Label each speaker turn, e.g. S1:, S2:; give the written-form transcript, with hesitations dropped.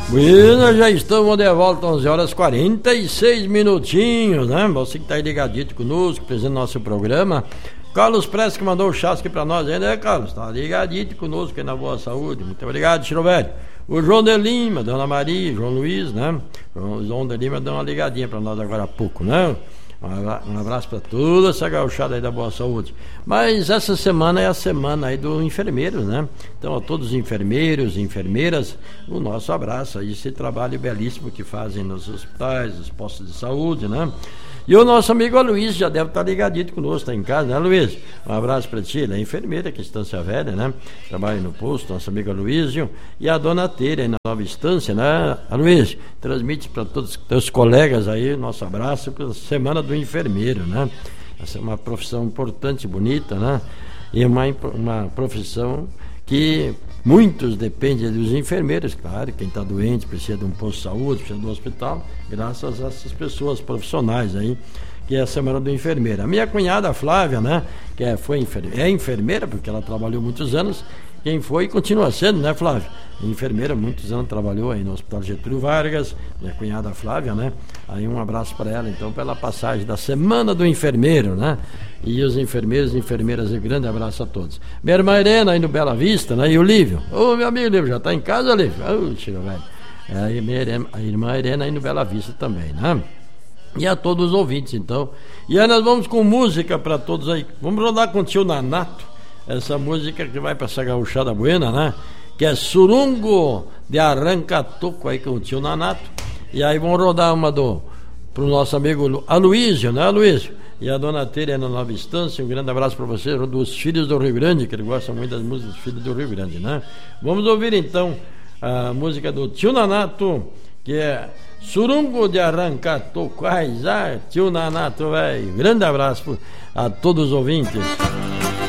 S1: Bueno, já estamos de volta, 11 horas 46 minutinhos, né? Você que tá aí ligadito conosco, presente no nosso programa. Carlos Prestes que mandou o chasque pra nós aí, né, Carlos? Tá ligadito conosco aí na Boa Saúde. Muito obrigado, Chiro Velho. O João de Lima, Dona Maria, João Luiz, né? O João de Lima deu uma ligadinha pra nós agora há pouco, né? Um abraço para toda essa gauchada aí da Boa Saúde. Mas essa semana é a semana aí do enfermeiro, né? Então a todos os enfermeiros e enfermeiras, o nosso abraço aí, esse trabalho belíssimo que fazem nos hospitais, nos postos de saúde, né? E o nosso amigo Aloysio já deve estar ligadito conosco, está em casa, né, Aloysio? Um abraço para ti, ele é enfermeira aqui em Estância Velha, né? Trabalha no posto, nosso amigo Aloysio. E a dona Teira aí na Nova Estância, né, Aloysio? Transmite para todos os teus colegas aí, nosso abraço pela Semana do Enfermeiro, né? Essa é uma profissão importante, bonita, né? E uma profissão que muitos dependem dos enfermeiros, claro, quem está doente precisa de um posto de saúde, precisa do hospital, graças a essas pessoas profissionais aí, que é a Semana do Enfermeiro. A minha cunhada Flávia, né, que é enfermeira, porque ela trabalhou muitos anos, quem foi e continua sendo, né, Flávia? Enfermeira, muitos anos trabalhou aí no Hospital Getúlio Vargas, minha cunhada Flávia, né? Aí um abraço para ela, então, pela passagem da Semana do Enfermeiro, né? E os enfermeiros e enfermeiras, um grande abraço a todos. Minha irmã Irena aí no Bela Vista, né? E o Lívio. Ô, meu amigo Lívio, já está em casa, Lívio? Ô, tiro, velho. A irmã Irena aí no Bela Vista também, né? E a todos os ouvintes, então. E aí nós vamos com música para todos aí. Vamos rodar com o tio Nanato, essa música que vai para essa gauchada buena, né? Que é Surungo de Arrancatoco aí com o tio Nanato. E aí vamos rodar uma pro nosso amigo Aloysio, né, Aloysio? E a dona Teira na Nova Estância, um grande abraço para você, dos Filhos do Rio Grande, que ele gosta muito das músicas dos Filhos do Rio Grande, né? Vamos ouvir então a música do tio Nanato, que é Surungo de Arrancatoco. Tio Nanato, velho. Grande abraço a todos os ouvintes.